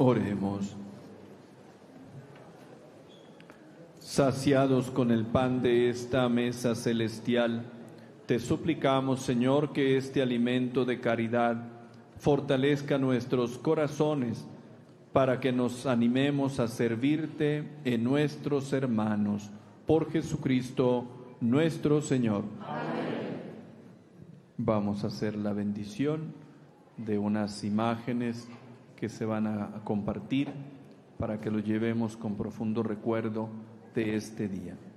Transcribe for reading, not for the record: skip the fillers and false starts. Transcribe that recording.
Oremos. Saciados con el pan de esta mesa celestial, te suplicamos, Señor, que este alimento de caridad fortalezca nuestros corazones para que nos animemos a servirte en nuestros hermanos. Por Jesucristo nuestro Señor. Amén. Vamos a hacer la bendición de unas imágenes que se van a compartir para que lo llevemos con profundo recuerdo de este día.